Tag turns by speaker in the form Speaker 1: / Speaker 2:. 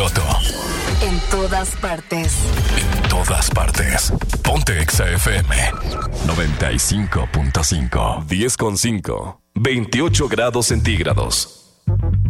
Speaker 1: piloto.
Speaker 2: En todas partes.
Speaker 1: En todas partes. Ponte Exa FM 95.5.
Speaker 3: 10.5. 28 grados centígrados.